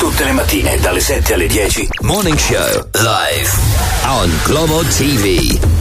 Tutte le mattine dalle 7 alle 10. Morning Show live on Globo TV.